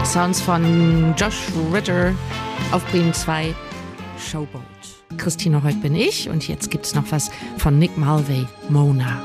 Sounds von Josh Ritter auf Bremen 2 Showboat. Christine, heute bin ich und jetzt gibt's noch was von Nick Mulvey, Mona.